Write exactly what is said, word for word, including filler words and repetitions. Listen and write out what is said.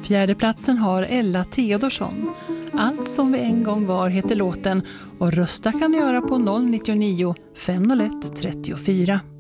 Fjärdeplatsen har Ella Theodorsson. Allt som vi en gång var heter låten och rösta kan ni göra på noll nio nio fem noll ett tre fyra.